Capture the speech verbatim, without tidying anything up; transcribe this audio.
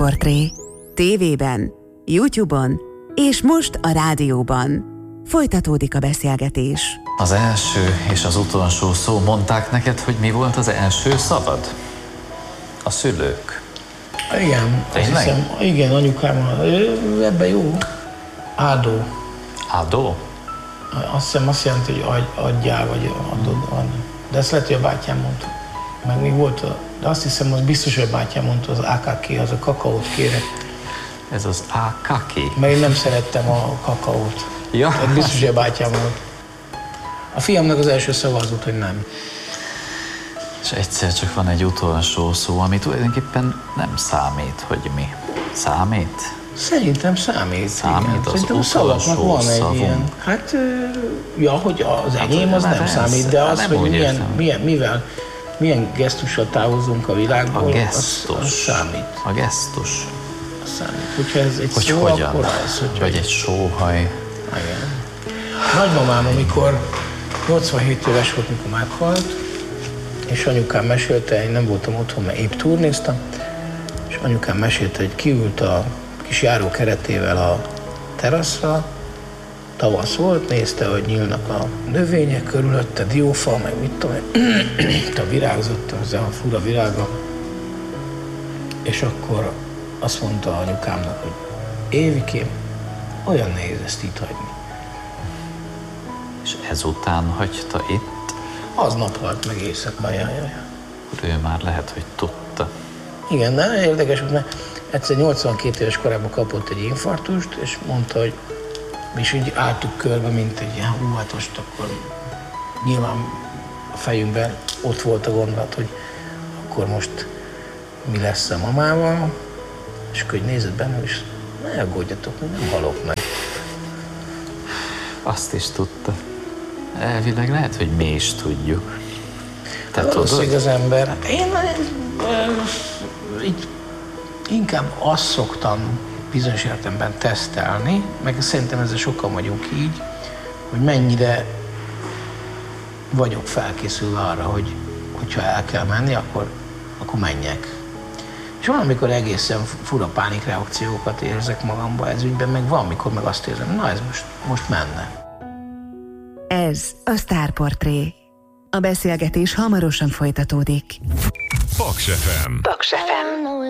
Sztárportré. Tévében, YouTube-on és most a rádióban. Folytatódik a beszélgetés. Az első és az utolsó szó. Mondták neked, hogy mi volt az első szavad? A szülők. Igen, azt hiszem, igen, anyukám, ebben jó. Ádó. Ádó? Azt hiszem, azt jelenti, hogy adj, adjál, vagy adod, adj. De ezt lehet, hogy a bátyám mondta. Meg még volt, a, de azt hiszem, az biztos, hogy a bátyám mondta, az á ká ká, az a kakaót kérek. Ez az á ká ká? Mert én nem szerettem a kakaót. Ja. Ez biztos, hogy a bátyám volt. A fiamnak az első szava az volt, hogy nem. És egyszer csak van egy utolsó szó, ami tulajdonképpen nem számít, hogy mi. Számít? Szerintem számít. Számít igen. az Szerintem a szavaknak van egy ilyen. Hát, ja, hogy az enyém az nem számít, de az, hogy milyen, milyen, mivel, milyen gesztussal távozunk a világból, a gesztus. Az, az számít. A gesztus. Az számít. Hogyha ez egy hogy szó, hogyan? akkor az, hogy... Vagy egy sóhaj. Igen. Nagymamám, amikor nyolcvanhét éves volt, mikor meghalt, és anyukám mesélte, én nem voltam otthon, mert épp turnéztam, és anyukám mesélte, hogy kiült a kis járó keretével a teraszra, tavasz volt, nézte, hogy nyílnak a növények körülötte, diófa, meg mit tudom, a virágzott, az a fura virága, és akkor azt mondta anyukámnak, hogy Évikém, olyan nehéz ezt itt hagyni. És ezután hagyta itt? Aznap halt meg éjszaka, jaj, jaj. Ő már lehet, hogy tudta. Igen, de érdekes, mert egyszer nyolcvankét éves korában kapott egy infarktust, és mondta, hogy mi is így álltuk körbe, mint egy ilyen hú, hát most akkor nyilván a fejünkben ott volt a gondolat, hogy akkor most mi lesz a mamával, és akkor így nézett benne, és ne aggódjatok, nem halok meg. Azt is tudta. Elvileg lehet, hogy mi is tudjuk. Te hát tudod? Az ember. Én így inkább azt szoktam bizonyos értelemben tesztelni, meg szerintem ezzel sokan vagyunk így, hogy mennyire vagyok felkészülve arra, hogy hogyha el kell menni, akkor, akkor menjek. És van, amikor egészen fura pánikreakciókat érzek magamba ez ügyben, meg van, amikor meg azt érzem, na ez most, most menne. Ez a Sztárportré. A beszélgetés hamarosan folytatódik. Paks ef em. Paks ef em.